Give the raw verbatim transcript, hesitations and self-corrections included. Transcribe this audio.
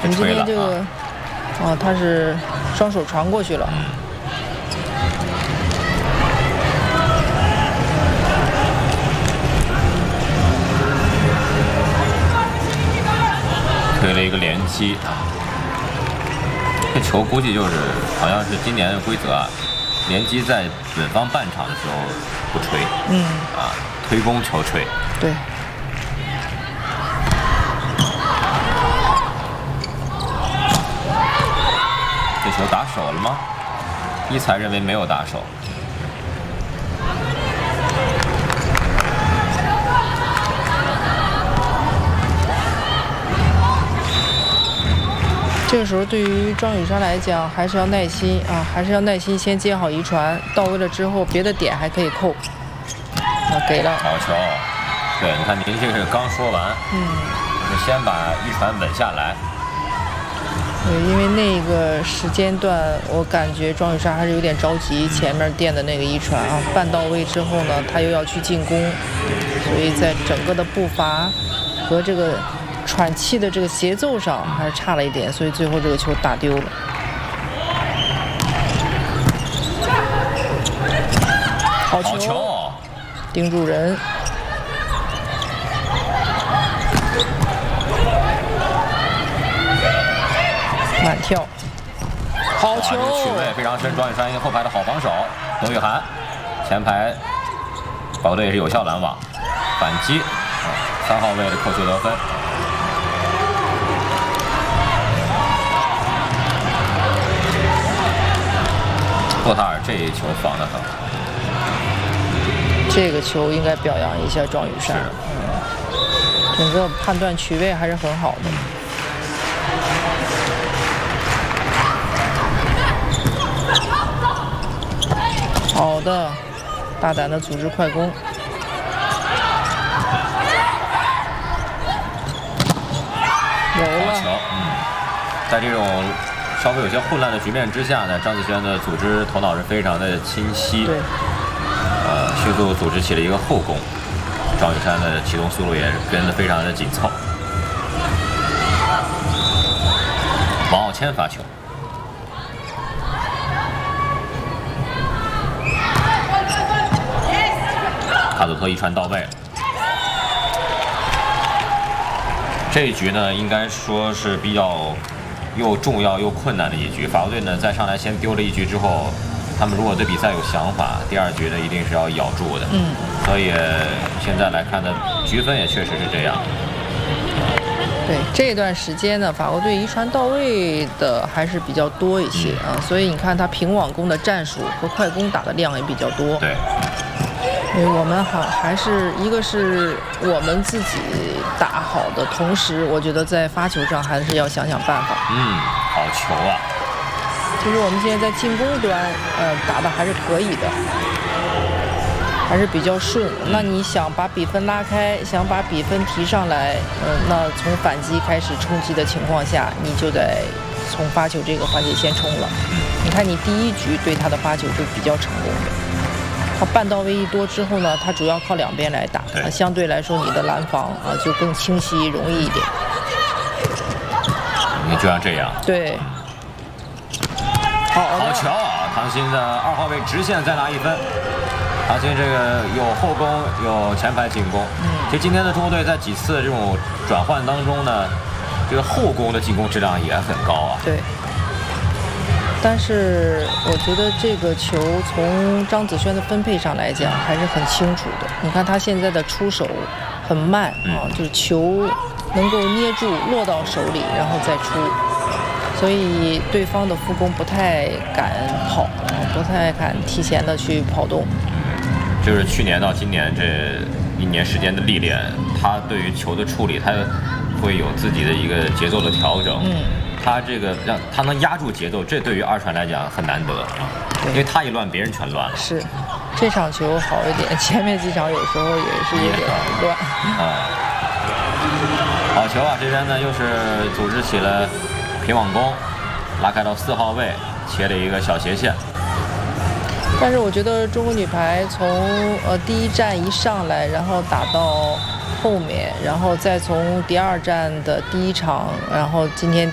我们今天这个，啊，他是双手传过去了。 嗯。推了一个连击啊！这球估计就是好像是今年的规则啊，连击在本方半场的时候不吹， 嗯， 啊，推攻球吹。 对。 这球打手了吗？一才认为没有打手。 这个时候对于庄雨莎来讲，还是要耐心啊，还是要耐心先接好一传，到位了之后，别的点还可以扣。啊，给了。 好球！对，你看您这个刚说完， 嗯， 就先把一传稳下来。 对，因为那个时间段，我感觉庄雨莎还是有点着急，前面垫的那个一传啊，半到位之后呢，他又要去进攻，所以在整个的步伐和这个喘气的这个节奏上还是差了一点，所以最后这个球打丢了。好球！ 好球！ 盯住人。满跳，好球！ 这个曲位非常深，庄雨莎因为后排的好防守，董雨涵前排法国队也是有效拦网，反击，三号位的扣球得分。洛塔尔这一球防得很好， 这个球应该表扬一下庄雨莎，嗯，整个判断曲位还是很好的。好的，大胆的组织快攻，有了。 球，嗯，在这种稍微有些混乱的局面之下呢，张子萱的组织头脑是非常的清晰， 对， 呃，迅速组织起了一个后攻，庄雨珊的启动速度也跟得非常的紧凑。王傲谦发球。卡佐特一传到位，这一局呢，应该说是比较又重要又困难的一局。法国队呢，在上来先丢了一局之后，他们如果对比赛有想法，第二局呢一定是要咬住的。 嗯。所以现在来看呢，局分也确实是这样。 对，这段时间呢，法国队一传到位的还是比较多一些、嗯、啊，所以你看他平网攻的战术和快攻打的量也比较多。 对。 因为我们还还是一个是我们自己打好的同时，我觉得在发球上还是要想想办法。 嗯，好球啊！ 其实我们现在在进攻端，呃，打的还是可以的，还是比较顺。那你想把比分拉开，想把比分提上来，呃，那从反击开始冲击的情况下，你就得从发球这个环节先冲了。你看你第一局对他的发球是比较成功的。他半到位一多之后呢，他主要靠两边来打，啊，相对来说你的拦防啊就更清晰容易一点。 你就像这样。 对。好， 好球啊！唐鑫的二号位直线再拿一分。唐鑫这个有后攻，有前排进攻。嗯。其实今天的中国队在几次这种转换当中呢，这个后攻的进攻质量也很高啊。 对。但是我觉得这个球从张子萱的分配上来讲还是很清楚的。你看他现在的出手很慢啊，就是球能够捏住落到手里，然后再出，所以对方的副攻不太敢跑，不太敢提前的去跑动。 就是去年到今年这一年时间的历练，他对于球的处理，他会有自己的一个节奏的调整。嗯。他这个让他能压住节奏，这对于二传来讲很难得，因为他一乱，别人全乱了。 是，这场球好一点，前面几场有时候也是有点乱。 啊，好球啊！这边呢又是组织起了平网攻，拉开到四号位，切了一个小斜线。 但是我觉得中国女排从呃第一站一上来，然后打到后面，然后再从第二站的第一场，然后今天。